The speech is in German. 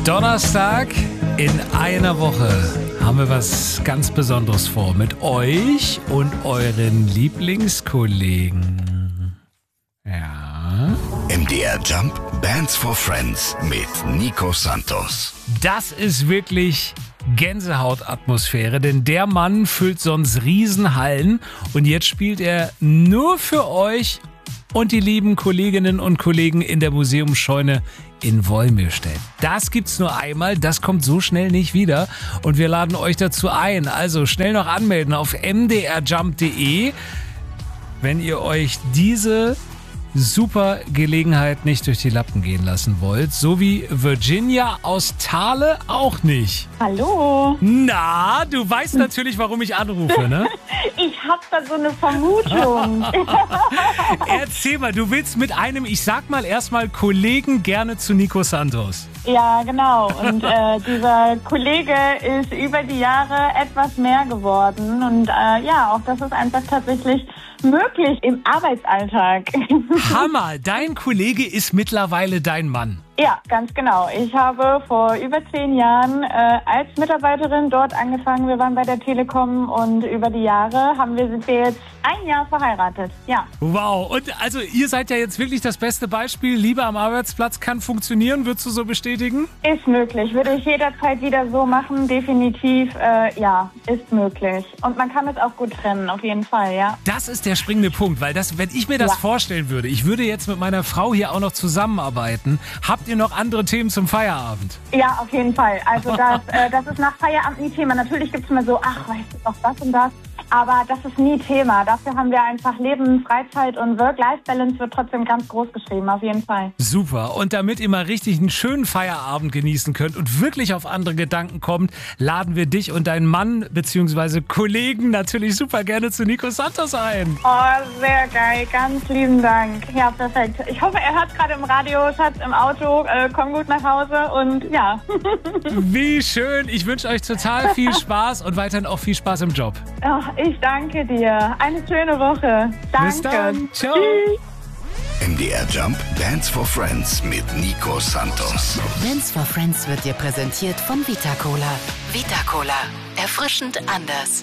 Donnerstag in einer Woche haben wir was ganz Besonderes vor mit euch und euren Lieblingskollegen. Ja. MDR Jump Bands for Friends mit Nico Santos. Das ist wirklich Gänsehautatmosphäre, denn der Mann füllt sonst Riesenhallen und jetzt spielt er nur für euch und die lieben Kolleginnen und Kollegen in der Museumsscheune in Wolmirstedt. Das gibt's nur einmal, das kommt so schnell nicht wieder und wir laden euch dazu ein. Also schnell noch anmelden auf mdrjump.de, wenn ihr euch diese super Gelegenheit nicht durch die Lappen gehen lassen wollt. So wie Virginia aus Thale auch nicht. Hallo. Na, du weißt natürlich, warum ich anrufe, ne? Ich hab da so eine Vermutung. Erzähl mal, du willst mit einem, ich sag mal erstmal Kollegen gerne zu Nico Santos. Ja, genau. Und dieser Kollege ist über die Jahre etwas mehr geworden. Und ja, auch das ist einfach tatsächlich möglich im Arbeitsalltag. Hammer, dein Kollege ist mittlerweile dein Mann. Ja, ganz genau. Ich habe vor über 10 Jahren als Mitarbeiterin dort angefangen. Wir waren bei der Telekom und über die Jahre sind wir jetzt 1 Jahr verheiratet. Ja. Wow, und also ihr seid ja jetzt wirklich das beste Beispiel. Liebe am Arbeitsplatz kann funktionieren, würdest du so bestätigen? Ist möglich. Würde ich jederzeit wieder so machen, definitiv. Ja, ist möglich. Und man kann es auch gut trennen, auf jeden Fall, ja. Das ist der springende Punkt, weil wenn ich mir das vorstellen würde, ich würde jetzt mit meiner Frau hier auch noch zusammenarbeiten. Habt ihr noch andere Themen zum Feierabend? Ja, auf jeden Fall. Also das ist nach Feierabend nie Thema. Natürlich gibt es immer so, ach, weißt du noch das und das. Aber das ist nie Thema. Dafür haben wir einfach Leben, Freizeit und Work-Life-Balance wird trotzdem ganz groß geschrieben, auf jeden Fall. Super. Und damit ihr mal richtig einen schönen Feierabend genießen könnt und wirklich auf andere Gedanken kommt, laden wir dich und deinen Mann bzw. Kollegen natürlich super gerne zu Nico Santos ein. Oh, sehr geil. Ganz lieben Dank. Ja, perfekt. Ich hoffe, er hört gerade im Radio, Schatz, im Auto. Komm gut nach Hause und ja. Wie schön. Ich wünsche euch total viel Spaß und weiterhin auch viel Spaß im Job. Ach, ich danke dir. Eine schöne Woche. Danke. Bis dann. Ciao. Tschüss. MDR Jump Bands for Friends mit Nico Santos. Bands for Friends wird dir präsentiert von Vita Cola. Vita Cola. Erfrischend anders.